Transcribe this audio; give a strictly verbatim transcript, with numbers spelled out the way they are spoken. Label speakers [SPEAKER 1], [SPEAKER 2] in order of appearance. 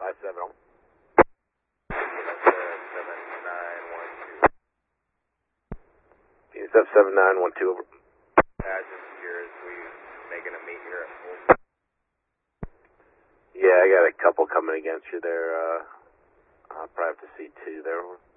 [SPEAKER 1] five seven oh. Unit seven nine one two, over.
[SPEAKER 2] Pageant here, is we making a meet here at full?
[SPEAKER 1] Yeah, I got a couple coming against you there. Uh, I'll probably have to see two there.